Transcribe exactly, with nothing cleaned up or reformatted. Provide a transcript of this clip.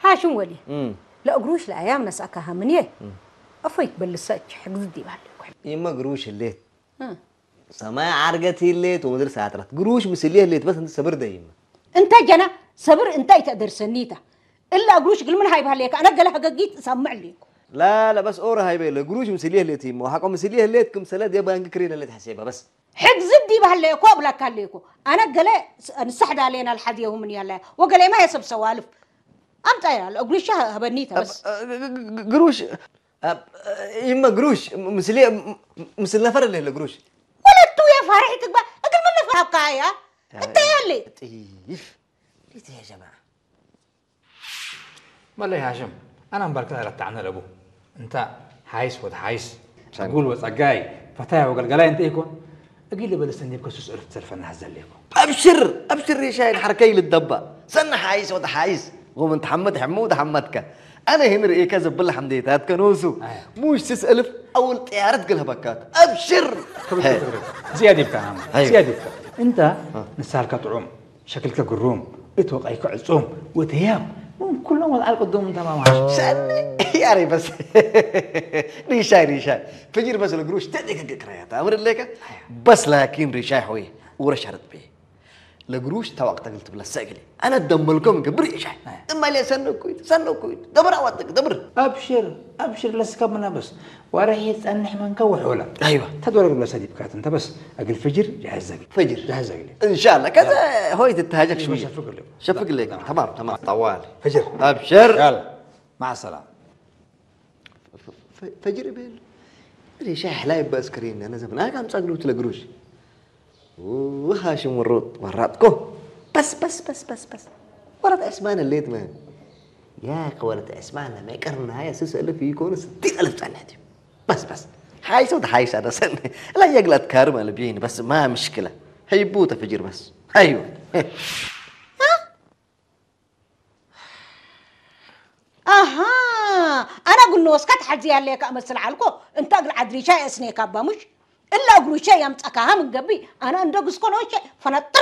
هاشم ولي لا قروش الأيام نسأكها منيه أفيك بالساج حق زدي بعد إما قروش الليت سماع عرقتي الليت ومدرس ساعترات قروش مسليه الليت بس أنت صبر دايما أنت جنا صبر أنت يتقدر سنيته إلا قروش قل من هاي بهالليك أنا قلها حقيقي سمع ليك لا لا بس أورا هاي بيلا قروش مسليه الليت يما وحقهم مسليه الليت كم سلاد يبغى نكرين اللي تحسبها بس حق زدي بهالليكو وبلاك هالليكو أنا قلها نسحد علينا الحدية ومن يلا وقال ما يسب سوالف أمتى يا القروش هبنيتها بس قروش يما قروش مسليه مسل نفر اللي القروش ولا تو يا فرحتك بقى أقل من نفرها بقايا أنت ياللي طيف ليت يا جماعة والله يا هاشم أنا مبارك لها رتعنا لأبوه أنت حايس وده حايس أقول وتسقاي فتاة وقلقلاي أنت يكون أقول لي بلستني بكسوس عرفت سلفنا هزل ليكم أبشر أبشر يا شاي الحركة للدبة سنة حايس وده حايس قوم انت حمد حمود حمدك انا هنا رأي كذب بالله حمديتات كنوسو موش تسألف اول طيارة تقلها بكات ابشر زيادة بكام زيادة بكام انت نسالك طعوم شكلك قروم اتوقع يكون عصوم وتياب كلهم وضع القدوم انت ما ماشي سألني ياري بس ريشاي ريشاي فجر بس القروش تديك كرايات امر لك بس لكن ريشاي حوي ورشرت بيه لقروش توقت قلت بلا ساقلي انا ادملكم قبري شاي اما لي سنو كويت سنو كويت دبر اوتك دبر ابشر ابشر لسكبنا بس وراح يتسنح من كوح ولا ايوه تدور قبل سدي بكات انت بس اقل فجر جهز زقلي فجر جهز زقلي ان شاء الله كذا هوي تتهاجك شويه شفق لك شفق لك تمام تمام طوال فجر ابشر يلا مع السلامه فجر بيل ريشاي حلايب باسكرين انا زمان انا كان صقلوت لقروش وهاشم ورود وراتكو بس بس بس بس بس ورد اسمان الليت ما يا قولة اسمان ما يقرن هاي اساس الف يكون ستين الف سنة دي بس بس حايس وده حايس هذا سنة لا يقلت كارما لبيين بس ما مشكلة هي بوطة فجر بس ايوه اها انا اقول له اسكت حجي عليك امثل عليكم انت اقل عدري شاي اسنيك ابا مش الا اقول شيء يمتكها من قبي انا اندقس كل شيء فنطر